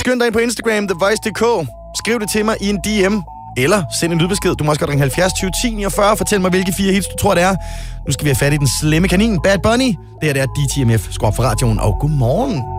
skynd dig ind på Instagram, thevoice.dk. Skriv det til mig i en DM. Eller send en lydbesked. Du må også godt ringe 70 20 10 49 og fortæl mig, hvilke 4 hits du tror, det er. Nu skal vi have fat i den slemme kanin, Bad Bunny. Det her det er DTMF. Skru op for radioen, og godmorgen.